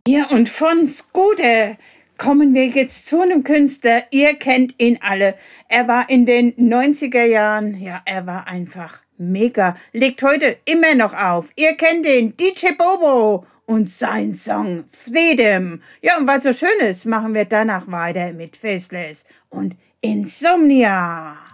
Ja, und von Scooter kommen wir jetzt zu einem Künstler. Ihr kennt ihn alle. Er war in den 90er Jahren, ja, er war einfach mega. Legt heute immer noch auf. Ihr kennt ihn, DJ Bobo und sein Song Freedom. Ja, und weil es so schön ist, machen wir danach weiter mit Faceless und Insomnia.